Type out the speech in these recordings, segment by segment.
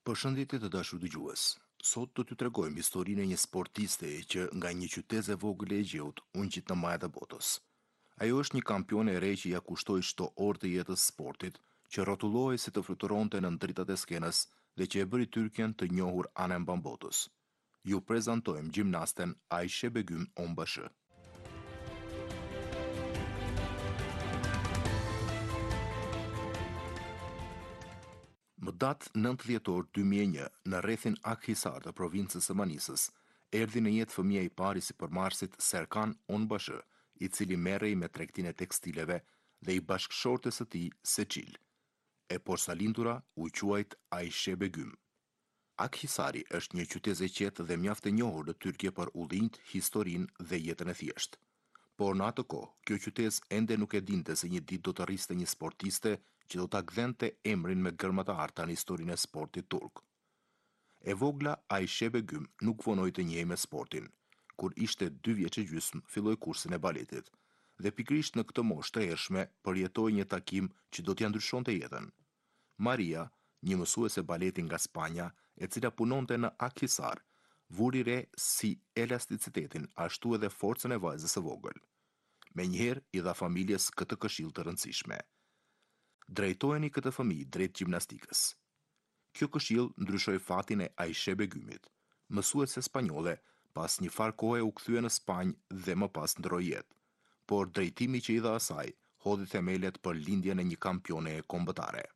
Përshëndetje të dashur dëgjues. Sot do t'ju tregojmë historinë e një sportiste që nga një qytet e vogël e Egjeut u ngjit në majat e botës. Ajo është një kampion e re që ja kushtoi çdo orë të jetës sportit, që rrotullohej si të fluturonte në dritat e skenës dhe që e bëri Tyrkjen të njohur anë mban botës. Ju prezantojmë gjimnasten Ayşe Begüm Onbaşı. Më datë 9 dhjetor 2001, në rrethin Akhisar të provincës së Manisës, erdhi në jetë fëmia i pari si përmarrësit Serkan Onbaşı, i cili merrej me tregtinë e tekstileve dhe i bashkëshortes së tij Seçil. E posalindur u quajt Ayşe Begüm. Akhisari është një qytet i qetë dhe mjaft e njohur në Tyrkje për udhënjt, historinë dhe jetën e thjeshtë. Por në atë kohë, kjo qytet ende nuk e dinte se një ditë do të rriste një sportiste që do ta gdhente emrin me gërma të arta në historinë e sportit turk. E vogla Ayşe Begüm nuk vonoi të njehej me sportin. Kur ishte 2 vjeç e gjysmë, filloi kursin e baletit dhe pikërisht në këtë moshë të hershme përjetoi një takim që do t'ia ndryshonte jetën. Maria, një mësuese baleti nga Spanja, e cila punonte në Akhisar, vuri re si elasticitetin ashtu edhe forcën e vajzës së vogël. Menjëherë i dha familjes këtë këshill të rëndësishme: drejtojeni këtë fëmijë drejt gjimnastikës. Kjo këshill ndryshoi fatin e Ayşe Begümit. Mësuese spanjolle, pas një farë kohe u kthye në Spanjë dhe më pas ndroi jetë. Por drejtimi që i dha asaj hodhi themelet për lindjen e një kampione kombëtare.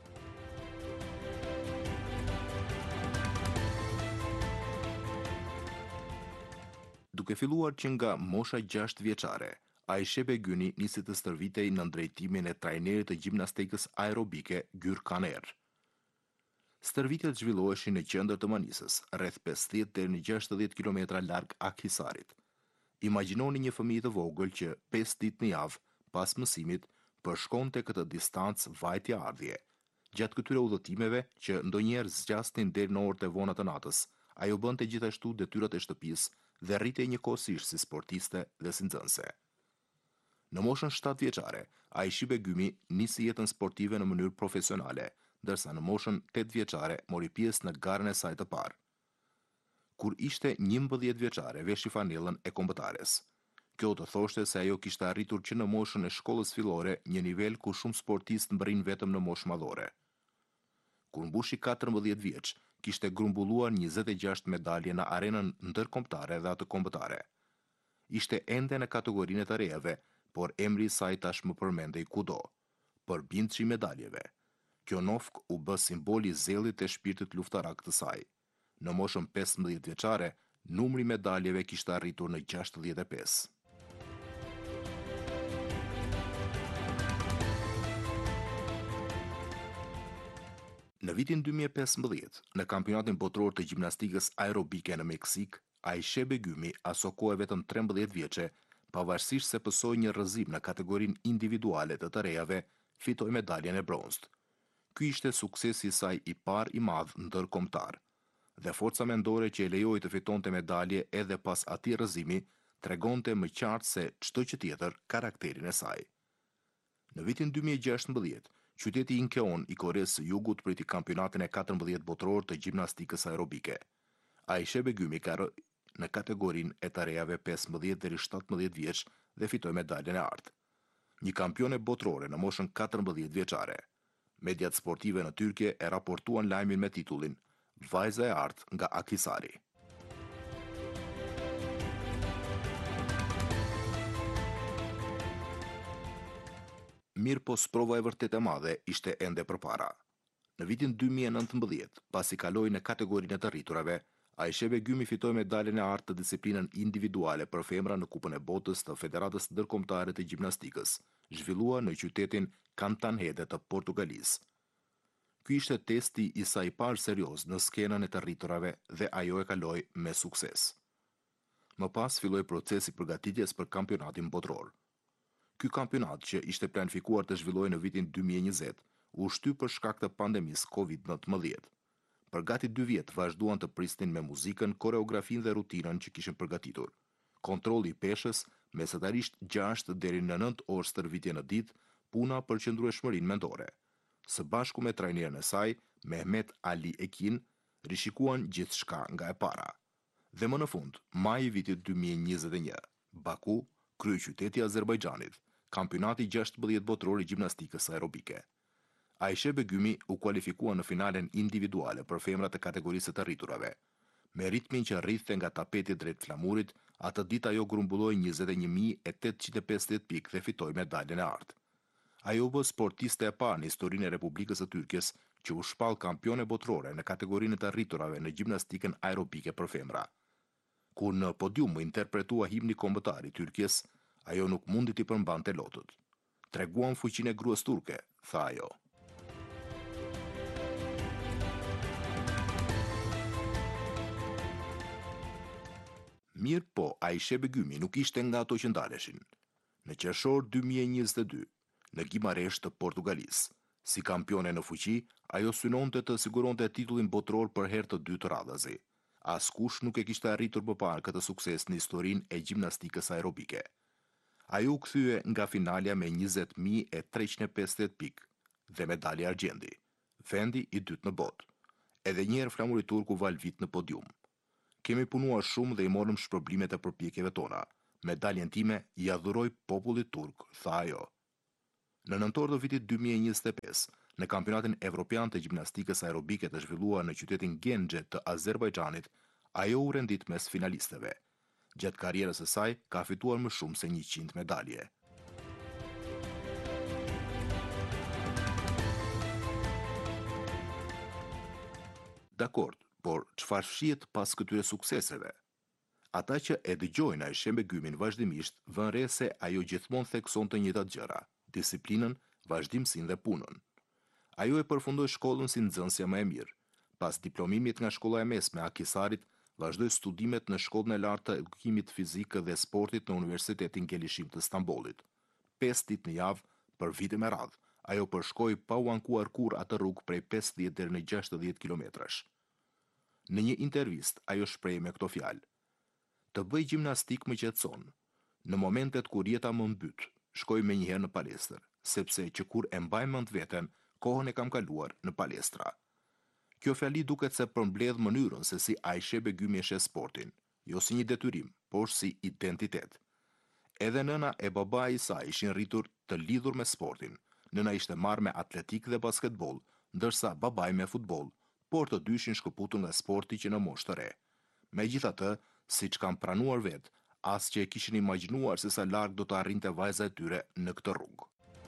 Duke filluar që nga mosha 6 vjeçare, Ayşe Begüni nisi të stërvitej në drejtimin e trajnerit të gjimnastikës aerobike Gürkan Er. Stërvitjet zhvilloheshin në qendër të Manisës, rreth 50 deri në 60 kilometra larg Akhisarit. Imagjinoni një fëmijë të vogël që 5 ditë në javë, pas mësimit, përshkonte këtë distancë vajtje ardhje. Gjatë këtyre udhëtimeve, që ndonjëherë zgjasnin deri në orët e vona të natës, ajo bënte gjithashtu detyrat e shtëpisë dhe rritej njëkohësisht si sportiste dhe si nxënëse. Në moshën 7 vjeçare, Ayşe Begümi nisi jetën sportive në mënyrë profesionale, ndërsa në moshën 8 vjeçare mori pjesë në garën e saj të parë. Kur ishte 11 vjeçare, veshi fanellën e kombëtares. Kjo të thoshte se ajo kishte arritur që në moshën e shkollës fillore një nivel ku shumë sportistë mbërrin vetëm në moshë madhore. Kur mbushi 14 vjeç, kishte grumbulluar 26 medalje në arenën ndërkombëtare dhe atë kombëtare. Ishte ende në kategorinë e të rejave, por emri i saj tashmë përmendej kudo, përbindshi medaljeve. Kjo nofk u bë simboli i zellit e shpirtit luftarak të saj. Në moshën 15 vjeçare, numri i medaljeve kishte arritur në 65. Në vitin 2015, në kampionatin botror të gjimnastikës aerobike në Meksik, Ayşe Begümi, aso kohë vetëm 13 vjeçe, pavarësisht se pësoi një rrëzim në kategorinë individuale të të rejave, fitoi medaljen e bronzët. Ky ishte suksesi i saj i parë i madh ndërkombëtar, dhe forca mendore që e lejoi të fitonte medalje edhe pas atij rrëzimi tregonte më qartë se çdo gjë tjetër karakterin e saj. Në vitin 2016, qyteti Incheon i Koresë së Jugut priti kampionatin e 14 botror të gjimnastikës aerobike. Ayşe Begümi ka në kategorinë e të rejave 15 deri 17 vjeç dhe fitoi medaljen e artë. Një kampione botrore në moshën 14 vjeçare. Mediat sportive në Tyrkje e raportuan lajmin me titullin Vajza e artë nga Akhisari. Mirë po sprova e vërtet e madhe ishte ende përpara. Në vitin 2019, pasi kaloi në kategorinë e të rriturave, Ayşe Begümi fitoi medaljen e artë të disiplinën individuale për femra në Kupën e Botës të Federatës Ndërkombëtare të Gjimnastikës, zhvilluar në qytetin Cantanhede të Portugalisë. Ky ishte testi i saj i parë serioz në skenën e të rriturave dhe ajo e kaloi me sukses. Më pas filloi procesi përgatitjes për kampionatin botror. Ky kampionat, që ishte planifikuar të zhvillohej në vitin 2020, u shtyp për shkak të pandemisë COVID-19. Për gati 2 vjet vazhduan të prisnin me muzikën, koreografin dhe rutinën që kishin përgatitur. Kontrolli i peshës, mesatarisht 6 deri në 9 orë stërvitje në ditë, puna për qëndrueshmërinë mendore. së bashku me trajnerin e saj, Mehmet Ali Ekin, rishikuan gjithçka nga e para. Dhe më në fund, maj i vitit 2021, Baku, kryeqyteti i Azerbajxhanit, kampionati 16 botror i gjimnastikës aerobike. Aisha Begymi u kualifikua në finalen individuale për femrat e kategorisë të rriturave. Me ritmin që rrithte nga tapeti drejt flamurit, atë ditë ajo grumbulloi 21.850 pikë dhe fitoi medaljen e artë. Ajo bë sportiste e parë në historinë e Republikës së Turqisë që u shpall kampione botrore në kategorinë të rriturave në gjimnastikën aerobike për femra. Kur në podium më interpretua himni kombëtar i Turqisë, ajo nuk mundi t'i përmbante lotët. Treguam fuqinë e gruas turke, tha ajo. Mirë po, Aisha Begymi nuk ishte nga ato që ndaleshin. Në qershor 2022, në Gimaresh të Portugalisë, si kampione në fuqi, ajo synonte të siguronte titullin botror për herë të dytë radhazi. Askush nuk e kishte arritur më parë këtë sukses në historinë e gjimnastikës aerobike. Ajo u kthye nga finalja me 20.350 pikë dhe medalje argjendi, vendi i dytë në botë. Edhe një herë flamuri turk u val vit në podium. Kemi punuar shumë dhe i morëm shpërblimet e përpjekjeve tona. Medaljen time i adhuroj popullit turk, tha ajo. Në nëntor të vitit 2025, në kampionatin evropian të gjimnastikës aerobike të zhvilluar në qytetin Genzhe të Azerbajxhanit, ajo u rendit mes finalisteve. Gjatë karrierës së saj ka fituar më shumë se 100 medalje. Dakord, por çfarë fshihet pas këtyre sukseseve? Ata që e dëgjojnë Aisha Begymin vazhdimisht vënë re se ajo gjithmonë theksonte të njëjtat gjëra, disiplinën, vazhdimsinë dhe punën. Ajo e përfundoi shkollën si nxënësja më e mirë. Pas diplomimit nga shkolla e mesme e Akisarit, vazhdoi studimet në shkollën e lartë të edukimit fizik dhe sportit në Universitetin Gelishim të Stambollit. 5 ditë në javë, për vite me radhë, ajo përshkoi pa u ankuar kurrë atë rrugë prej 50 deri në 60 kilometrash. Në një intervistë, ajo shpreh me këto fjalë: "Të bëj gjimnastik më qetëson. Në momentet kur jeta më mbyt, shkoj menjëherë në palestër, sepse që kur e mbaj mend veten, kohën e kam kaluar në palestra." Kjo fjali duket se përmbledh mënyrën se si Aisha Begymi e sheh sportin, jo si një detyrim, por si identitet. Edhe nëna e babai i saj ishin rritur të lidhur me sportin. Nëna ishte marrë me atletik dhe basketbol, ndërsa babai me futbol, por të dy ishin shkëputur nga sporti që në moshë të re. Megjithatë, siç kanë pranuar vetë, as që e kishin imagjinuar se sa larg do të arrinte vajza e tyre në këtë rrugë.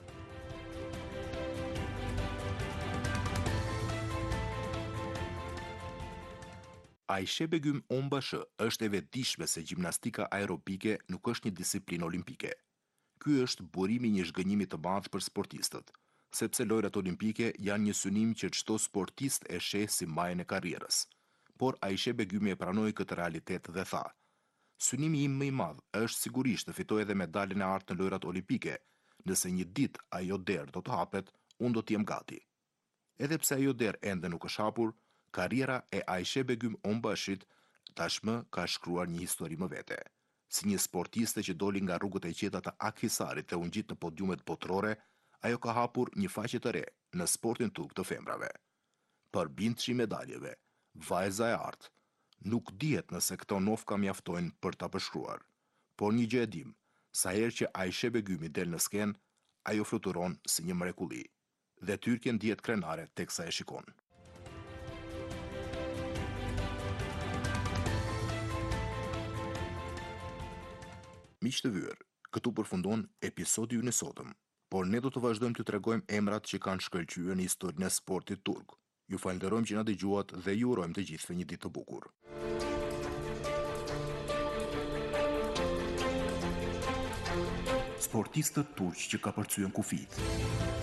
Aisha Begym Onbashi është e vetëdijshme se gjimnastika aerobike nuk është një disiplinë olimpike. Ky është burimi i një zhgënjimi të madh për sportistët, sepse lojrat olimpike janë një synim që çdo sportist e sheh si majën e karrierës. Por Aisha Begymi e pranoi këtë realitet dhe tha: "Synimi im më i madh është sigurisht të fitoj edhe medaljen e artë në lojrat olimpike. Nëse një ditë ajo derë do të hapet, unë do të jem gati." Edhe pse ajo derë ende nuk është hapur, karriera e Aisha Begym Onbashit tashmë ka shkruar një histori më vete. Si një sportiste që doli nga rrugët e qeta të Akhisarit dhe u ngjit në podiumet botrore, ajo ka hapur një faqe të re në sportin turk të femrave. Përbindshi medaljeve, vajza e artë, nuk dihet nëse këto nofka mjaftojnë për ta përshkruar. Por një gjë e dim, sa herë që Aisha Begymi del në skenë, ajo fluturon si një mrekulli. Dhe Tyrkia ndihet krenare teksa e shikon. Miq të vyer, këtu përfundon episodi ynë i sotëm, por ne do të vazhdojmë të tregojmë emrat që kanë shkëlqyer në historinë e sportit turk. Ju falenderojmë që na dëgjuat dhe ju urojmë të gjithëve një ditë të bukur. Sportistët turq që ka përcyen kufit.